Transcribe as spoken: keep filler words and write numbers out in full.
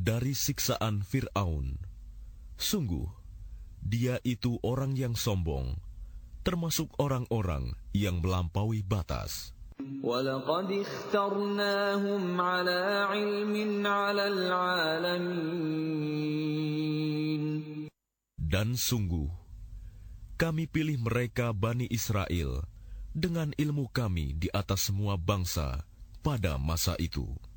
dari siksaan Fir'aun. Sungguh, dia itu orang yang sombong, termasuk orang-orang yang melampaui batas. وَلَقَدِ اخْتَرْنَاهُمْ عَلَى عِلْمٍ عَلَى الْعَالَمِينَ. Dan sungguh, kami pilih mereka Bani Israel dengan ilmu kami di atas semua bangsa pada masa itu.